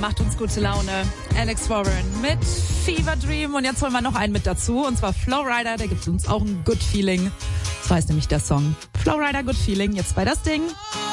macht uns gute Laune. Alex Warren mit Fever Dream. Und jetzt holen wir noch einen mit dazu. Und zwar Flowrider. Der gibt uns auch ein Good Feeling. Das heißt nämlich der Song. Flowrider Good Feeling. Jetzt bei das Ding.